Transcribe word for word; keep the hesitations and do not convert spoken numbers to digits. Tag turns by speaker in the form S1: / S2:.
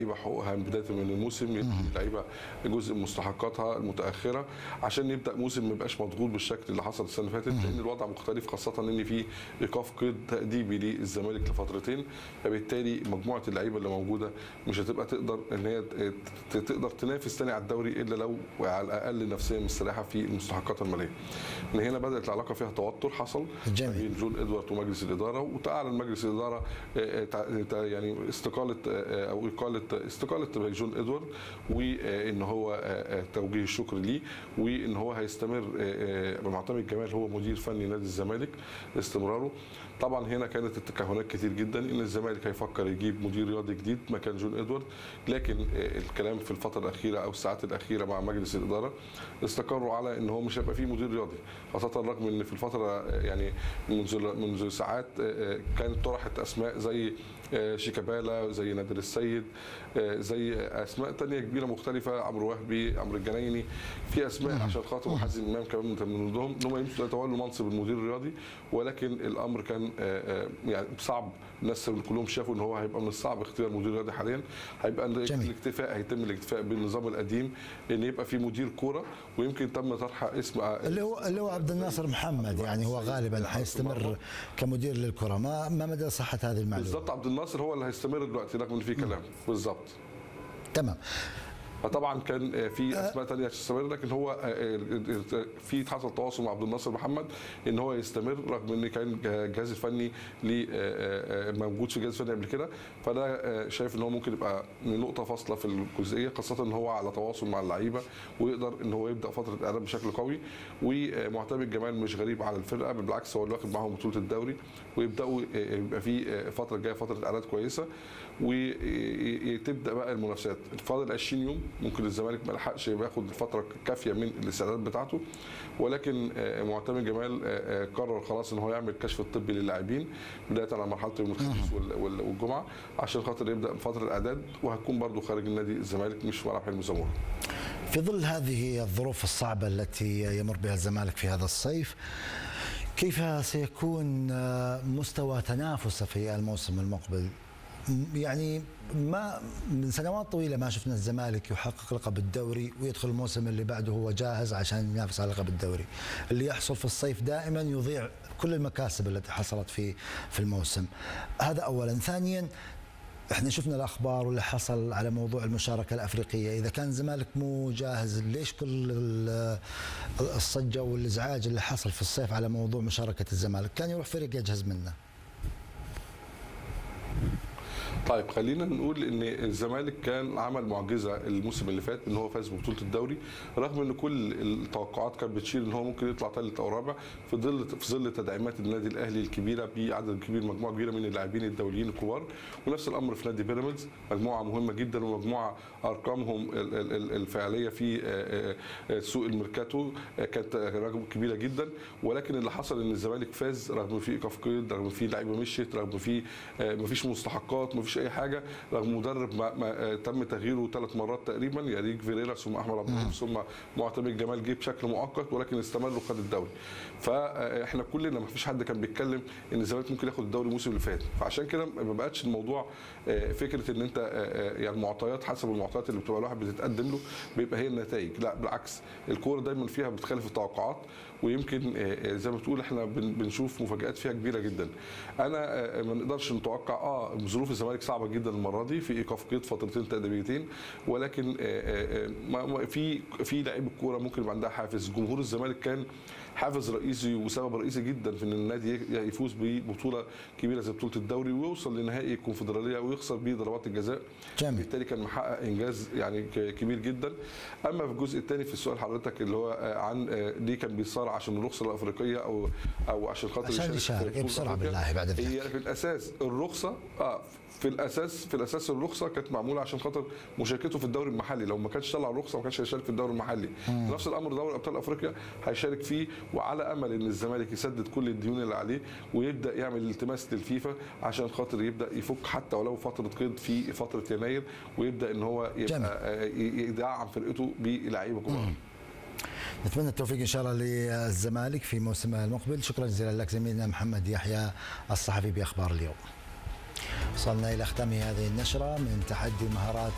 S1: حقوقها من بدايه من الموسم، يدي اللعيبه جزء من مستحقاتها المتاخره عشان يبدا موسم ما يبقاش مضغوط بالشكل اللي حصل السنه اللي فاتت، لان الوضع مختلف، خاصه ان في ايقاف قيد تاديبي للزمالك لفترتين، فبالتالي مجموعه اللعيبه اللي موجوده مش هتبقى تقدر ان هي تقدر تنافس تاني على الدوري الا لو على الاقل نفسيا مستريحه في المستحقات الماليه. من هنا بدات العلاقه فيها توتر حصل بين جون ادوارد ومجلس الاداره، وتعلن مجلس الاداره يعني استقاله او اقاله استقاله جون ادوارد، وان هو توجيه الشكر ليه، وان هو هيستمر معتمد جمال هو مدير فني نادي الزمالك لاستمراره. طبعا هنا كانت التكهنات كتير جدا ان الزمالك هيفكر يجيب مدير رياضي جديد مكان جون ادوارد، لكن الكلام في الفتره الاخيره او الساعات الاخيره مع مجلس الاداره استقروا على ان هو مش هيبقى فيه مدير رياضي، خاصه رغم ان في الفتره يعني منذ منذ ساعات كانت طرحت اسماء زي شيكابالا، زي نادر السيد، زي اسماء ثانيه كبيره مختلفه، عمرو وهبي، عمرو الجنايني، في اسماء عشان خاطر وحازم امام كمان من ضمنهم ان هم يتولوا منصب المدير الرياضي، ولكن الامر كان يعني صعب. الناس كلهم شافوا ان هو هيبقى من الصعب اختيار مدير رياضي حاليا، هيبقى الاكتفاء هيتم الاكتفاء بالنظام القديم ان يبقى في مدير كوره، ويمكن تم طرح اسم
S2: اللي هو اللي هو عبد الناصر محمد، يعني هو غالبا حيستمر كمدير للكره. ما ما مدى صحه هذه المعلومه؟
S1: بالضبط، عبد الناصر هو اللي هيستمر دلوقتي رغم ان في كلام. بالضبط،
S2: تمام.
S1: فطبعا كان في اسماء ثانيه هتستمر، لكن هو في حصل تواصل مع عبد الناصر محمد ان هو يستمر رغم ان كان الجهاز الفني موجود في الجهاز الفني قبل كده، فده شايف ان هو ممكن يبقى نقطه فاصله في الجزئيه، خاصه ان هو على تواصل مع اللعيبه ويقدر ان هو يبدا فتره اعداد بشكل قوي. ومعتمد جمال مش غريب على الفرقه، بالعكس هو اللي واخد معاهم بطوله الدوري، ويبداوا يبقى في فتره جايه فتره اعداد كويسه، وتبدا بقى المنافسات. فاضل عشرين يوم، ممكن الزمالك ما لحقش ياخد الفتره الكافيه من الاستعداد بتاعته، ولكن معتمد جمال قرر خلاص ان هو يعمل الكشف الطبي للاعبين بدايه على مرحله يوم الخميس والجمعه عشان خاطر يبدا فتره الاعداد، وهتكون برضو خارج النادي الزمالك مش في ملعب حلمي زمور.
S2: في ظل هذه الظروف الصعبه التي يمر بها الزمالك في هذا الصيف، كيف سيكون مستوى تنافسه في الموسم المقبل؟ يعني ما من سنوات طويله ما شفنا الزمالك يحقق لقب الدوري ويدخل الموسم اللي بعده هو جاهز عشان ينافس على لقب الدوري. اللي يحصل في الصيف دائما يضيع كل المكاسب التي حصلت في في الموسم. هذا اولا. ثانيا، احنا شفنا الاخبار واللي حصل على موضوع المشاركه الافريقيه، اذا كان الزمالك مو جاهز ليش كل الصجه والازعاج اللي حصل في الصيف على موضوع مشاركه الزمالك؟ كان يروح فريق يجهز منه.
S1: طيب خلينا نقول ان الزمالك كان عمل معجزه الموسم اللي فات ان هو فاز ببطوله الدوري، رغم ان كل التوقعات كانت بتشير ان هو ممكن يطلع ثالث او رابع في ظل في ظل تدعيمات النادي الاهلي الكبيره بعدد كبير، مجموعه كبيره من اللاعبين الدوليين الكبار، ونفس الامر في نادي بيراميدز، مجموعه مهمه جدا ومجموعه ارقامهم الفعليه في سوق الميركاتو كانت رقم كبيره جدا، ولكن اللي حصل ان الزمالك فاز رغم في ايقاف قيد، رغم في لعيبه مشيت، رغم في مفيش مستحقات، مفيش اي حاجه، رغم مدرب ما, ما تم تغييره ثلاث مرات تقريبا، ياريك فيريرا ثم احمد عبد الرحيم ثم معتمد جمال جه بشكل مؤقت، ولكن استمر وخد الدوري. فاحنا كلنا ما فيش حد كان بيتكلم ان الزمالك ممكن ياخد الدوري الموسم اللي فات، فعشان كده ما بقتش الموضوع فكره ان انت يعني المعطيات حسب المعطيات اللي بتبقى الواحد بتتقدم له بيبقى هي النتائج، لا بالعكس، الكوره دايما فيها بتخالف التوقعات، ويمكن زي ما بتقول احنا بنشوف مفاجآت فيها كبيره جدا. انا ما نقدرش نتوقع اه ظروف الزمالك صعبه جدا المره دي في ايقاف قيد فترتين تاديبيتين، ولكن في في لعيب الكوره ممكن يبقى عندها حافز. جمهور الزمالك كان حافز رئيسي وسبب رئيسي جدا في ان النادي يفوز ببطوله كبيره زي بطوله الدوري ويوصل لنهائي الكونفدراليه ويخسر بيه ضربات الجزاء. بالتالي كان محقق انجاز يعني كبير جدا. اما في الجزء الثاني في السؤال حضرتك اللي هو عن ليه كان بيصارع عشان الرخصه الافريقيه او او عشان خاطر
S2: عشان يشارك بسرعه بالله بعد ذلك.
S1: هي في الاساس الرخصه اه في الاساس في الاساس الرخصه كانت معموله عشان خاطر مشاركته في الدوري المحلي، لو ما كانش طلع الرخصه ما كانش هيشارك في الدوري المحلي. مم. نفس الامر دوري ابطال افريقيا هيشارك فيه، وعلى امل ان الزمالك يسدد كل الديون اللي عليه ويبدا يعمل التماس للفيفا عشان خاطر يبدا يفك حتى ولو فتره قيد في فتره يناير، ويبدا ان هو يبقى يدعم فرقته بلعيبه كبار.
S2: نتمنى التوفيق ان شاء الله للزمالك في موسمه المقبل. شكرا جزيلا لك زميلنا محمد يحيى الصحفي باخبار اليوم. وصلنا الى ختام هذه النشره من تحدي مهارات